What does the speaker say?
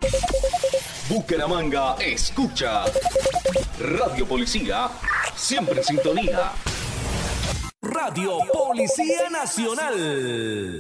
Bucaramanga escucha. Radio Policía, siempre en sintonía. Radio Policía Nacional.